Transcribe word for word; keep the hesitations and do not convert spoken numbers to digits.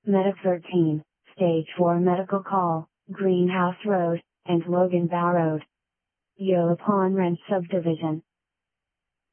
Medic thirteen, Stage four Medical Call, Greenhouse Road, and Logan Bow Road. Yola Pond Ranch Subdivision.